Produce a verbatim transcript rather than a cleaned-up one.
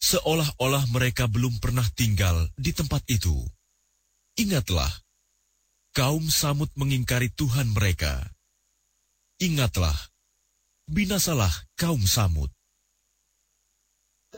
seolah-olah mereka belum pernah tinggal di tempat itu. Ingatlah, kaum Samud mengingkari Tuhan mereka. Ingatlah, binasalah kaum Samud.